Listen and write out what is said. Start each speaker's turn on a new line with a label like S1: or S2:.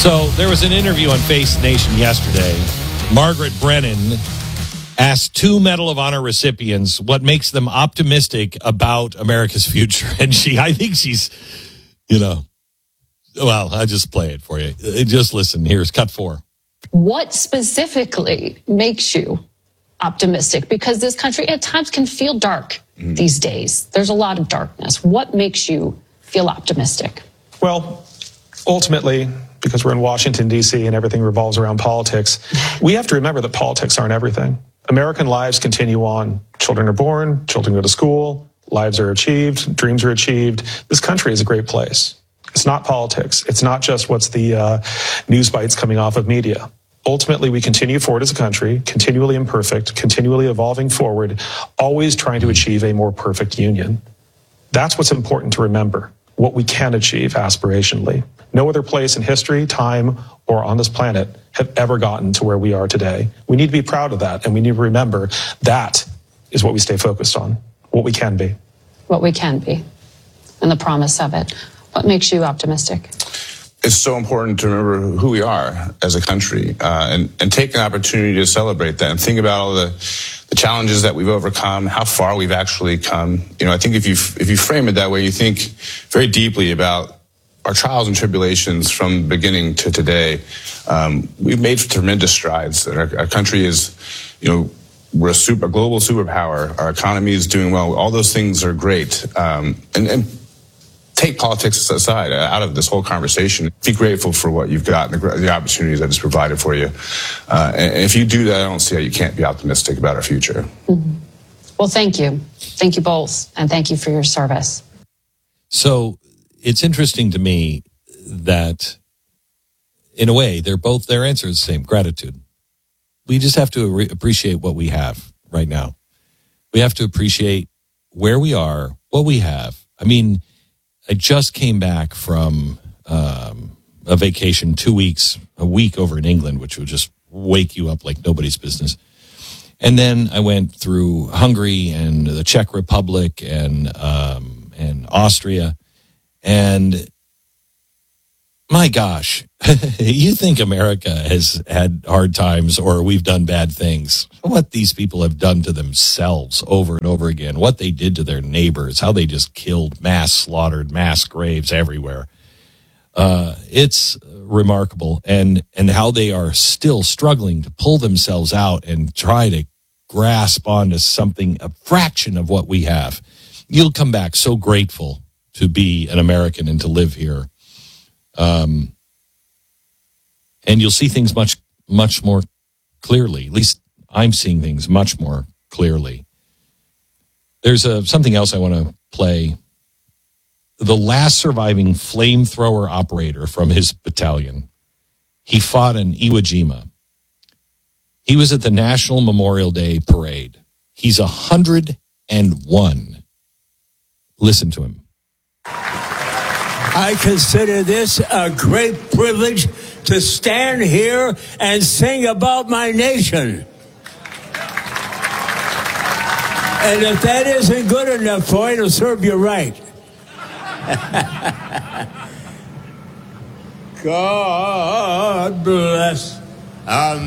S1: So there was an interview on Face Nation yesterday. Margaret Brennan asked two Medal of Honor recipients what makes them optimistic about America's future. And I think she's, well, I'll just play it for you. Just listen. Here's cut 4.
S2: What specifically makes you optimistic? Because this country at times can feel dark these days. There's a lot of darkness. What makes you feel optimistic?
S3: Well, ultimately, because we're in Washington, D.C., and everything revolves around politics, we have to remember that politics aren't everything. American lives continue on. Children are born, children go to school, lives are achieved, dreams are achieved. This country is a great place. It's not politics. It's not just what's the news bites coming off of media. Ultimately, we continue forward as a country, continually imperfect, continually evolving forward, always trying to achieve a more perfect union. That's what's important to remember, what we can achieve aspirationally. No other place in history, time, or on this planet have ever gotten to where we are today. We need to be proud of that, and we need to remember that is what we stay focused on, what we can be.
S2: What we can be, and the promise of it. What makes you optimistic?
S4: It's so important to remember who we are as a country and take an opportunity to celebrate that and think about all the challenges that we've overcome, how far we've actually come. I think if you frame it that way, you think very deeply about our trials and tribulations from beginning to today. We've made tremendous strides. Our country is, we're a global superpower. Our economy is doing well. All those things are great. And take politics aside, out of this whole conversation. Be grateful for what you've got and the opportunities that it's provided for you. And if you do that, I don't see how you can't be optimistic about our future.
S2: Mm-hmm. Well, thank you. Thank you both. And thank you for your service.
S1: So it's interesting to me that, in a way, their answer is the same, gratitude. We just have to appreciate what we have right now. We have to appreciate where we are, what we have. I mean, I just came back from a vacation, 2 weeks, a week over in England, which will just wake you up like nobody's business. And then I went through Hungary and the Czech Republic and Austria. And my gosh, you think America has had hard times or we've done bad things. What these people have done to themselves over and over again, what they did to their neighbors, how they just killed, mass slaughtered, mass graves everywhere. It's remarkable. And how they are still struggling to pull themselves out and try to grasp onto something, a fraction of what we have. You'll come back so grateful to be an American and to live here. And you'll see things much, much more clearly. At least I'm seeing things much more clearly. There's something else I want to play. The last surviving flamethrower operator from his battalion, he fought in Iwo Jima. He was at the National Memorial Day Parade. He's 101. Listen to him.
S5: I consider this a great privilege to stand here and sing about my nation. And if that isn't good enough for you, it'll serve you right. God bless America.